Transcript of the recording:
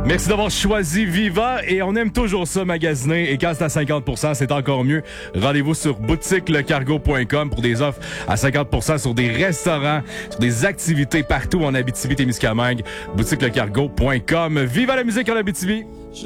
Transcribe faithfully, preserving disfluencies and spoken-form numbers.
Merci d'avoir choisi Viva et on aime toujours ça magasiner et quand c'est à cinquante pour cent, c'est encore mieux. Rendez-vous sur boutique le cargo point com pour des offres à cinquante pour cent sur des restaurants, sur des activités partout en Abitibi-Témiscamingue. boutique le cargo point com. Viva la musique en Abitibi!